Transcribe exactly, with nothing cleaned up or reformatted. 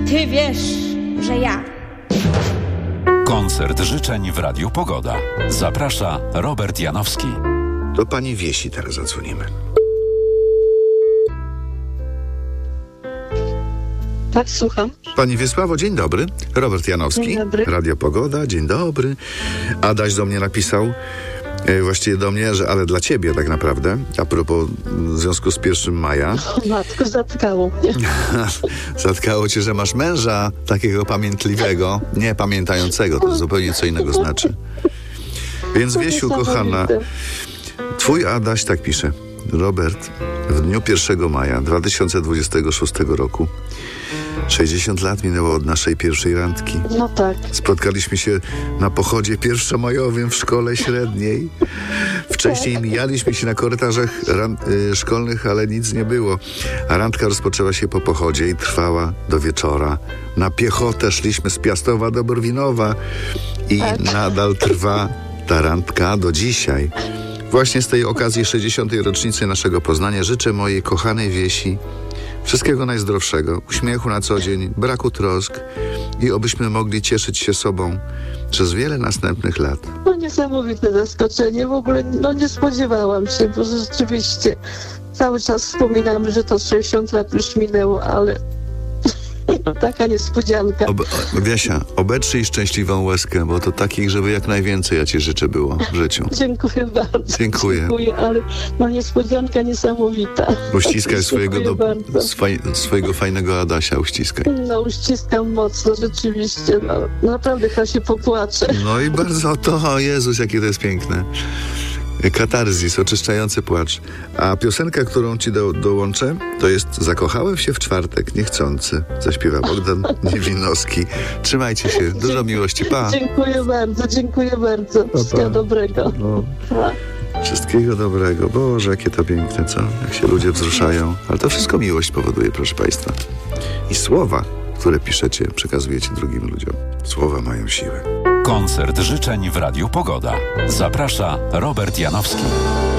Ty wiesz, że ja. Koncert życzeń w Radiu Pogoda. Zaprasza Robert Janowski. Do pani Wiesi teraz zadzwonimy. Tak, słucham. Pani Wiesławo, dzień dobry. Robert Janowski. Dzień dobry. Radio Pogoda, dzień dobry. Adaś do mnie napisał, e, właściwie do mnie, że ale dla ciebie tak naprawdę, a propos w związku z pierwszym maja. Matko, zatkało mnie. Zatkało cię, że masz męża takiego pamiętliwego, nie pamiętającego, to zupełnie co innego znaczy. Więc To Wiesiu, kochana, niesamowite. twój Adaś tak pisze. Robert, w dniu pierwszego maja dwa tysiące dwudziestego szóstego roku sześćdziesiąt lat minęło od naszej pierwszej randki. No tak. Spotkaliśmy się na pochodzie pierwszomajowym w szkole średniej. Wcześniej mijaliśmy się na korytarzach ran- y, szkolnych, ale nic nie było. A randka rozpoczęła się po pochodzie i trwała do wieczora. Na piechotę szliśmy z Piastowa do Brwinowa i Tak. nadal trwa ta randka do dzisiaj. Właśnie z tej okazji sześćdziesiątej rocznicy naszego poznania życzę mojej kochanej Wiesi wszystkiego najzdrowszego, uśmiechu na co dzień, braku trosk i obyśmy mogli cieszyć się sobą przez wiele następnych lat. No niesamowite zaskoczenie. W ogóle no nie spodziewałam się, bo rzeczywiście cały czas wspominamy, że to sześćdziesiąt lat już minęło, ale taka niespodzianka. Ob- o- Wiesia, obetrzyj szczęśliwą łezkę, bo to takich, żeby jak najwięcej ja ci życzę było w życiu. Dziękuję bardzo. Dziękuję. Dziękuję, ale no niespodzianka niesamowita. Uściskaj swojego, do, Dziękuję bardzo. swaj, swojego fajnego Adasia, uściskaj. No uściskam mocno, rzeczywiście. No, naprawdę chyba się popłaczę. No i bardzo to, o Jezus, jakie to jest piękne. Katarzis, oczyszczający płacz. A piosenka, którą ci do, dołączę, to jest Zakochałem się w czwartek, niechcący. Zaśpiewa Bogdan Niewinowski. Trzymajcie się, dużo miłości, pa. Dziękuję bardzo, dziękuję bardzo. Wszystkiego dobrego. No, Pa. wszystkiego dobrego. Boże, jakie to piękne, co? Jak się ludzie wzruszają. Ale to wszystko miłość powoduje, proszę państwa. I słowa, które piszecie, przekazujecie drugim ludziom. Słowa mają siłę. Koncert życzeń w Radiu Pogoda. Zaprasza Robert Janowski.